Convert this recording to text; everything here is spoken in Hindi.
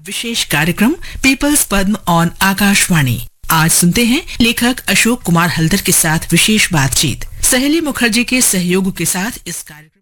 विशेष कार्यक्रम पीपल्स पद्म ऑन आकाशवाणी। आज सुनते हैं लेखक अशोक कुमार हल्दर के साथ विशेष बातचीत। सहेली मुखर्जी के सहयोग के साथ इस कार्यक्रम